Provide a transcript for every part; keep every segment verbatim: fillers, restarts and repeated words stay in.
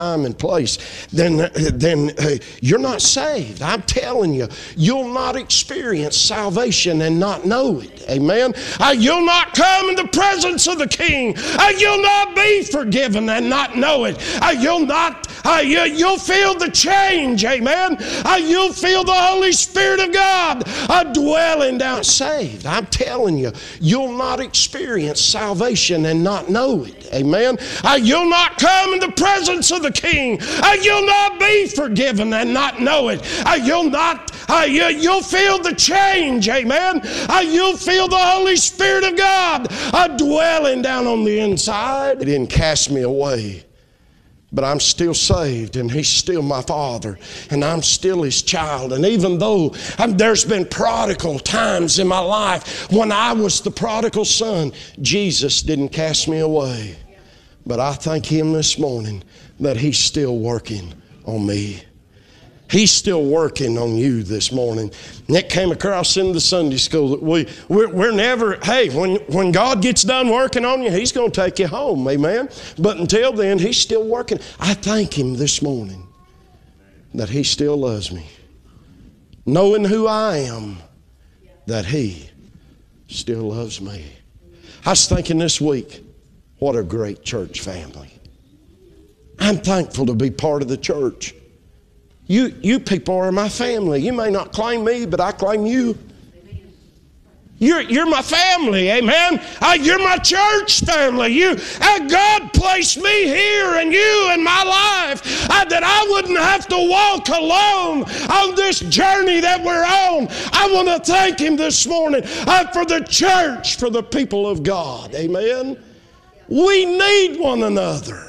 time and place, then, then uh, you're not saved. I'm telling you, you'll not experience salvation and not know it. Amen. Uh, you'll not come in the presence of the King. Uh, you'll not be forgiven and not know it. Uh, you'll not. Uh, you, you'll feel the change. Amen. Uh, you'll feel the Holy Spirit of God uh, dwelling down. Saved. I'm telling you, you'll not experience salvation and not know it. Amen. Uh, you'll not come in the presence of the King. Uh, you'll not be forgiven and not know it. Uh, you'll not, uh, you, you'll feel the change, amen. Uh, you'll feel the Holy Spirit of God uh, dwelling down on the inside. He didn't cast me away, but I'm still saved, and He's still my Father, and I'm still His child. And even though um, there's been prodigal times in my life when I was the prodigal son, Jesus didn't cast me away. But I thank Him this morning that He's still working on me. He's still working on you this morning. And it came across in the Sunday school that we, we're, we're never, hey, when, when God gets done working on you, He's going to take you home, amen? But until then, He's still working. I thank Him this morning that He still loves me. Knowing who I am, that He still loves me. I was thinking this week, what a great church family. I'm thankful to be part of the church. You, you people are my family. You may not claim me, but I claim you. You're, you're my family, amen? Uh, you're my church family. You, uh, God placed me here and you in my life uh, that I wouldn't have to walk alone on this journey that we're on. I want to thank Him this morning uh, for the church, for the people of God, amen? We need one another,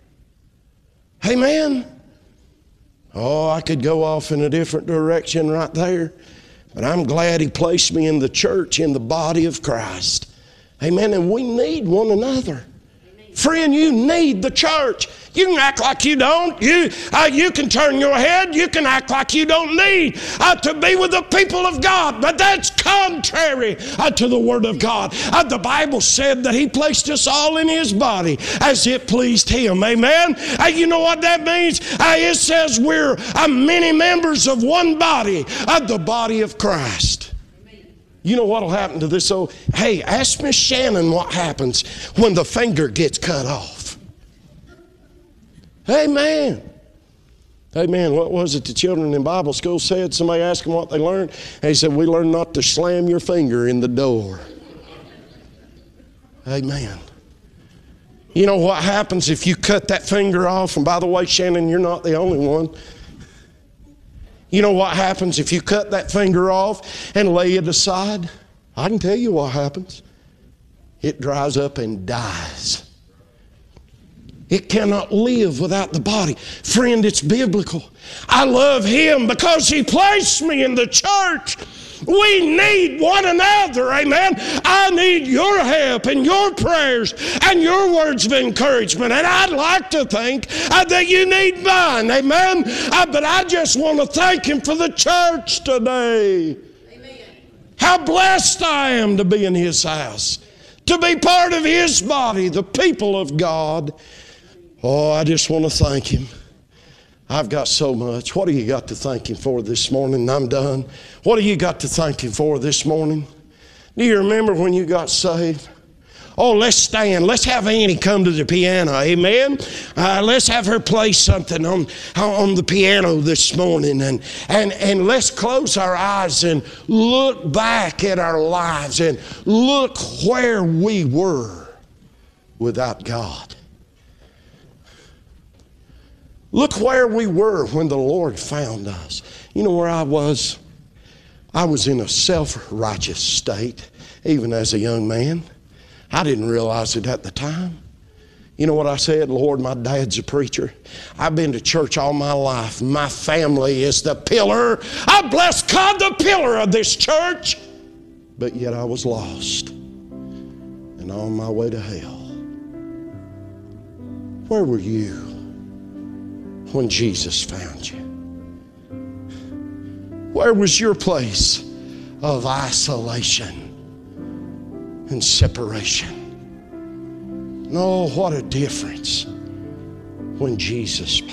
amen? Oh, I could go off in a different direction right there. But I'm glad He placed me in the church, in the body of Christ. Amen. And we need one another. Amen. Friend, you need the church. You can act like you don't. You, uh, you can turn your head. You can act like you don't need uh, to be with the people of God. But that's contrary uh, to the Word of God. Uh, the Bible said that He placed us all in His body as it pleased Him. Amen? Uh, you know what that means? Uh, it says we're uh, many members of one body, uh, the body of Christ. You know what will happen to this old... Hey, ask Miss Shannon what happens when the finger gets cut off. Amen. Amen. What was it the children in Bible school said? Somebody asked them what they learned. They said, we learned not to slam your finger in the door. Amen. You know what happens if you cut that finger off? And by the way, Shannon, you're not the only one. You know what happens if you cut that finger off and lay it aside? I can tell you what happens. It dries up and dies. It cannot live without the body. Friend, it's biblical. I love Him because He placed me in the church. We need one another, amen. I need your help and your prayers and your words of encouragement. And I'd like to think uh, that you need mine, amen. Uh, but I just want to thank Him for the church today. Amen. How blessed I am to be in His house, to be part of His body, the people of God. Oh, I just want to thank Him. I've got so much. What do you got to thank Him for this morning? I'm done. What do you got to thank Him for this morning? Do you remember when you got saved? Oh, let's stand. Let's have Annie come to the piano. Amen. Uh, let's have her play something on, on the piano this morning. And, and, and let's close our eyes and look back at our lives and look where we were without God. Look where we were when the Lord found us. You know where I was? I was in a self-righteous state, even as a young man. I didn't realize it at the time. You know what I said? Lord, my dad's a preacher. I've been to church all my life. My family is the pillar. I bless God, the pillar of this church. But yet I was lost and on my way to hell. Where were you when Jesus found you? Where was your place of isolation and separation? No, what a difference when Jesus